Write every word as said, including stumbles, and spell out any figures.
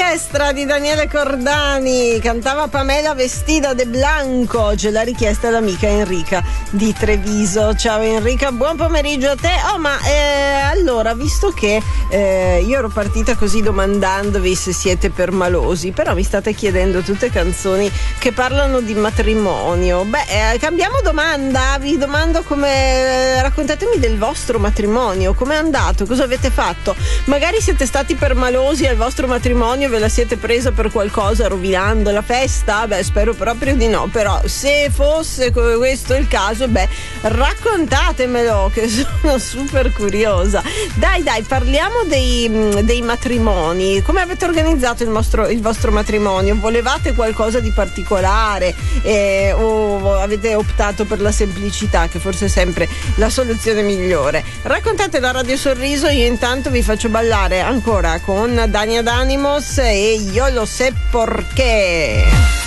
Finestra di Daniele Cordani, cantava Pamela vestita de blanco, ce l'ha richiesta l'amica Enrica di Treviso. Ciao Enrica, buon pomeriggio a te. Oh, ma eh, allora, visto che eh, io ero partita così domandandovi se siete permalosi, però mi state chiedendo tutte canzoni che parlano di matrimonio. Beh, eh, cambiamo domanda, vi domando come, eh, raccontatemi del vostro matrimonio, com'è andato, cosa avete fatto? Magari siete stati permalosi al vostro matrimonio, ve la siete presa per qualcosa rovinando la festa? Beh, spero proprio di no, però se fosse questo il caso, beh, raccontatemelo che sono super curiosa. Dai dai, parliamo dei, dei matrimoni. Come avete organizzato il vostro, il vostro matrimonio? Volevate qualcosa di particolare eh, o avete optato per la semplicità, che forse è sempre la soluzione migliore? Raccontate la Radio Sorriso, io intanto vi faccio ballare ancora con Dania D'Animos e Io lo sé perché.